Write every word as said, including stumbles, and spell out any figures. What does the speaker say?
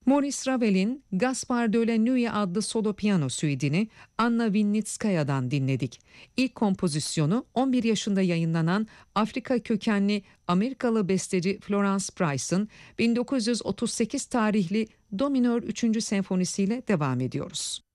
Maurice Ravel'in Gaspard de la Nuit adlı solo piyano suite'ini Anna Winnitzkaya'dan dinledik. İlk kompozisyonu on bir yaşında yayınlanan Afrika kökenli Amerikalı besteci Florence Price'ın bin dokuz yüz otuz sekiz tarihli Do minör üçüncü senfonisiyle devam ediyoruz.